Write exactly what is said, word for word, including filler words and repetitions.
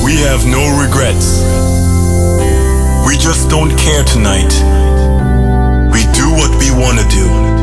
We have no regrets. We just don't care tonight. We do what we wanna do.